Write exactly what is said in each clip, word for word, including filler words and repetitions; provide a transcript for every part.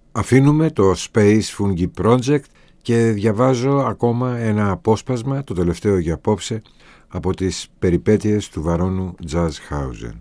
Αφήνουμε το Space Fungi Project και διαβάζω ακόμα ένα απόσπασμα, το τελευταίο για απόψε, από τις περιπέτειες του βαρώνου Jazzhausen.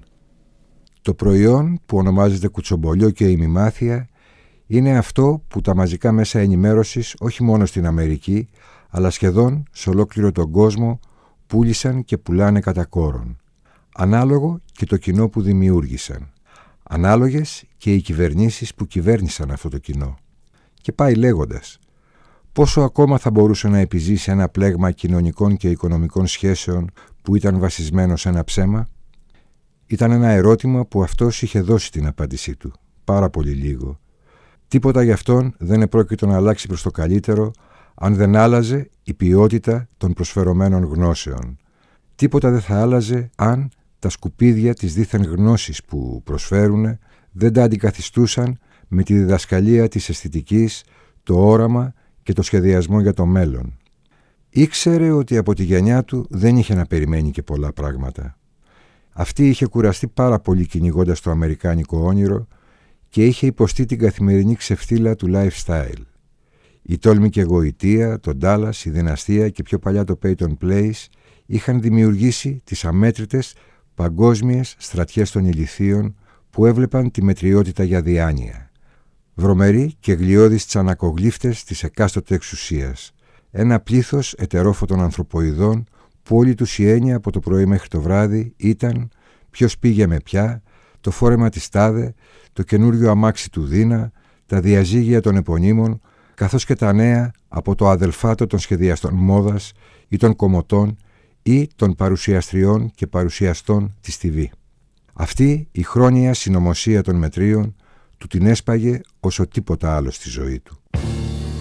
Το προϊόν που ονομάζεται κουτσομπολιό και ημιμάθεια είναι αυτό που τα μαζικά μέσα ενημέρωσης όχι μόνο στην Αμερική αλλά σχεδόν σε ολόκληρο τον κόσμο πούλησαν και πουλάνε κατά κόρον. Ανάλογο και το κοινό που δημιούργησαν. Ανάλογες και οι κυβερνήσεις που κυβέρνησαν αυτό το κοινό. Και πάει λέγοντας, πόσο ακόμα θα μπορούσε να επιζήσει ένα πλέγμα κοινωνικών και οικονομικών σχέσεων που ήταν βασισμένο σε ένα ψέμα? Ήταν ένα ερώτημα που αυτός είχε δώσει την απάντησή του. Πάρα πολύ λίγο. Τίποτα γι' αυτόν δεν επρόκειτο να αλλάξει προς το καλύτερο αν δεν άλλαζε η ποιότητα των προσφερωμένων γνώσεων. Τίποτα δεν θα άλλαζε αν τα σκουπίδια της δίθεν γνώσης που προσφέρουν δεν τα αντικαθιστούσαν με τη διδασκαλία της αισθητικής, το όραμα και το σχεδιασμό για το μέλλον. Ήξερε ότι από τη γενιά του δεν είχε να περιμένει και πολλά πράγματα. Αυτή είχε κουραστεί πάρα πολύ κυνηγώντας το αμερικάνικο όνειρο και είχε υποστεί την καθημερινή ξεφτύλα του lifestyle. Η τόλμη και γοητεία, το Dallas, η δυναστεία και πιο παλιά το Peyton Place είχαν δημιουργήσει τις αμέτρητες παγκόσμιες στρατιές των ηλιθείων που έβλεπαν τη μετριότητα για διάνοια. Βρωμεροί και γλιώδεις τσανακογλύφτες της εκάστοτε εξουσίας. Ένα πλήθος ετερόφωτων ανθρωποειδών που όλη τους η έννοια από το πρωί μέχρι το βράδυ ήταν ποιος πήγε με ποια, το φόρεμα της τάδε, το καινούριο αμάξι του Δίνα, τα διαζύγια των επωνύμων, καθώς και τα νέα από το αδελφάτο των σχεδιαστών μόδας ή των κομμωτών ή των παρουσιαστριών και παρουσιαστών της τι βι. Αυτή η χρόνια συνωμοσία των μετρίων του την έσπαγε όσο τίποτα άλλο στη ζωή του.